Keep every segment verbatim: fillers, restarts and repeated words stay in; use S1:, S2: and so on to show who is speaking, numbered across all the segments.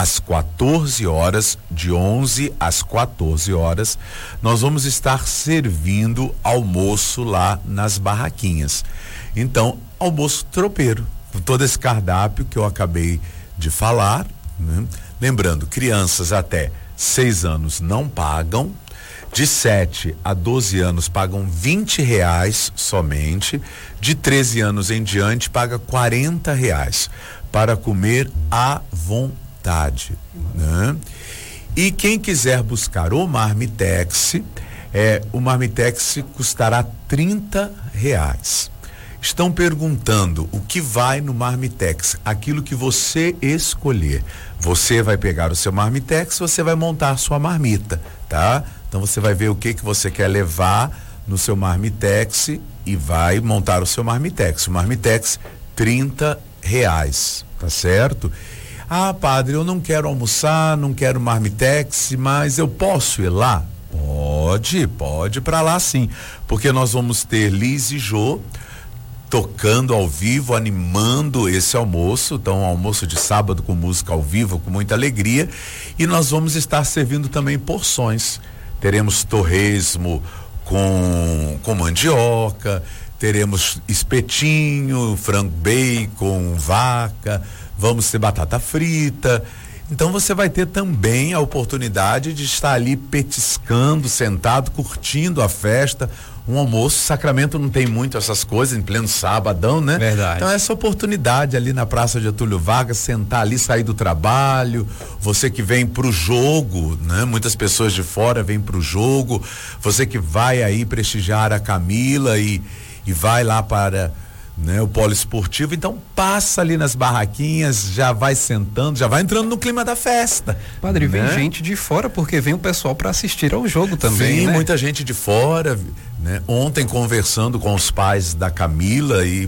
S1: às quatorze horas, de onze às quatorze horas, nós vamos estar servindo almoço lá nas barraquinhas. Então, almoço tropeiro, todo esse cardápio que eu acabei de falar, né? Lembrando, crianças até seis anos não pagam, de sete a doze anos pagam vinte reais somente, de treze anos em diante paga quarenta reais para comer à vontade, né? E quem quiser buscar o Marmitex, é, o Marmitex custará trinta reais. Estão perguntando o que vai no Marmitex, aquilo que você escolher. Você vai pegar o seu Marmitex, você vai montar a sua marmita, tá? Então você vai ver o que que você quer levar no seu Marmitex e vai montar o seu Marmitex. O Marmitex, trinta reais, tá certo? Ah, padre, eu não quero almoçar, não quero Marmitex, mas eu posso ir lá? Pode, pode ir pra lá sim, porque nós vamos ter Liz e Jô tocando ao vivo, animando esse almoço, então um almoço de sábado com música ao vivo, com muita alegria, e nós vamos estar servindo também porções. Teremos torresmo com, com mandioca, teremos espetinho, frango bacon, vaca, vamos ter batata frita. Então você vai ter também a oportunidade de estar ali petiscando, sentado, curtindo a festa. Um almoço, Sacramento não tem muito essas coisas em pleno sabadão, né?
S2: Verdade.
S1: Então essa oportunidade ali na Praça de Getúlio Vargas, sentar ali, sair do trabalho, você que vem pro jogo, né? Muitas pessoas de fora vêm pro jogo, você que vai aí prestigiar a Camila e, e vai lá para, né, o polo esportivo, então passa ali nas barraquinhas, já vai sentando, já vai entrando no clima da festa.
S2: Padre,
S1: né?
S2: Vem gente de fora, porque vem o pessoal para assistir ao jogo também,
S1: Vem
S2: né?
S1: muita gente de fora, né? Ontem conversando com os pais da Camila e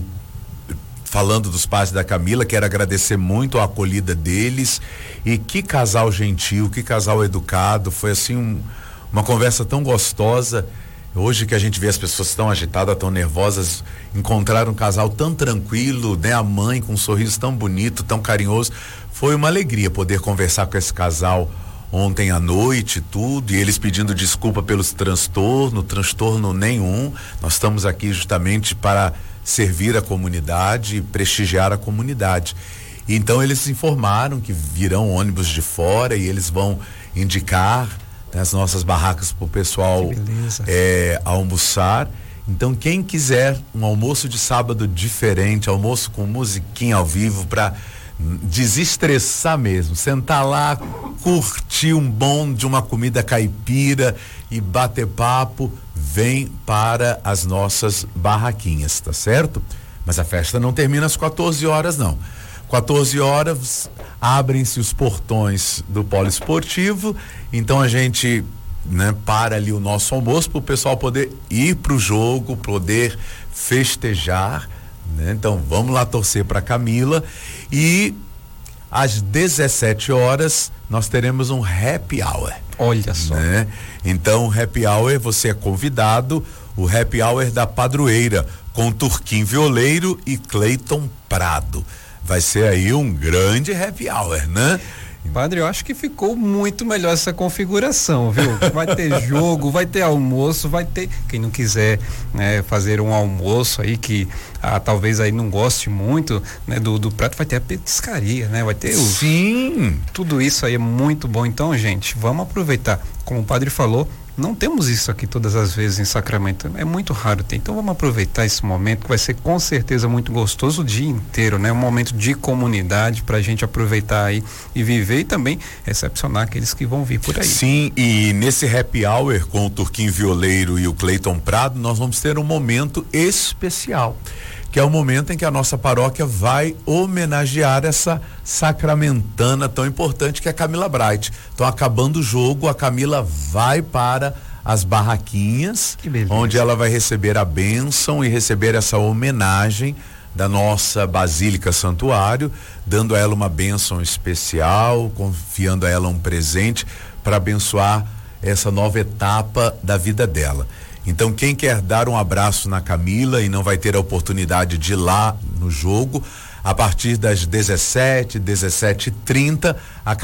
S1: falando dos pais da Camila, quero agradecer muito a acolhida deles, e que casal gentil, que casal educado, foi assim um, uma conversa tão gostosa. Hoje que a gente vê as pessoas tão agitadas, tão nervosas, encontrar um casal tão tranquilo, né? A mãe com um sorriso tão bonito, tão carinhoso, foi uma alegria poder conversar com esse casal ontem à noite, tudo, e eles pedindo desculpa pelos transtornos, transtorno nenhum. Nós estamos aqui justamente para servir a comunidade e prestigiar a comunidade. Então eles informaram que virão ônibus de fora e eles vão indicar as nossas barracas para o pessoal é, almoçar. Então quem quiser um almoço de sábado diferente, almoço com musiquinha ao vivo para desestressar mesmo, sentar lá, curtir um bom de uma comida caipira e bater papo, vem para as nossas barraquinhas, tá certo? Mas a festa não termina às quatorze horas não. quatorze horas abrem-se os portões do polo esportivo, então a gente, né, para ali o nosso almoço para o pessoal poder ir pro jogo, poder festejar, né? Então vamos lá torcer para Camila, e às dezessete horas nós teremos um happy hour.
S2: Olha só.
S1: Né? Então happy hour, você é convidado, o happy hour da Padroeira, com Turquim Violeiro e Cleiton Prado. Vai ser aí um grande happy hour, né?
S2: Padre, eu acho que ficou muito melhor essa configuração, viu? Vai ter jogo, vai ter almoço, vai ter, quem não quiser, né, fazer um almoço aí que ah, talvez aí não goste muito, né, do, do prato, vai ter a petiscaria, né? Vai ter o,
S1: sim,
S2: tudo isso aí é muito bom. Então, gente, vamos aproveitar, como o padre falou, não temos isso aqui todas as vezes em Sacramento, é muito raro ter, então vamos aproveitar esse momento que vai ser com certeza muito gostoso o dia inteiro, né? Um momento de comunidade pra gente aproveitar aí e viver, e também recepcionar aqueles que vão vir por aí.
S1: Sim, e nesse happy hour com o Turquim Violeiro e o Cleiton Prado, nós vamos ter um momento especial, que é o momento em que a nossa paróquia vai homenagear essa sacramentana tão importante que é a Camila Bright. Então, acabando o jogo, a Camila vai para as barraquinhas, onde ela vai receber a bênção e receber essa homenagem da nossa Basílica Santuário, dando a ela uma bênção especial, confiando a ela um presente para abençoar essa nova etapa da vida dela. Então quem quer dar um abraço na Camila e não vai ter a oportunidade de ir lá no jogo, a partir das dezessete, dezessete e trinta, a